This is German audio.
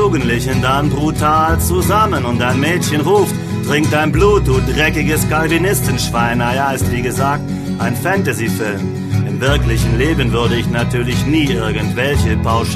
Jugendlichen dann brutal zusammen und ein Mädchen ruft, trink dein Blut, du dreckiges Calvinistenschwein. Naja, ist wie gesagt ein Fantasy-Film. Im wirklichen Leben würde ich natürlich nie irgendwelche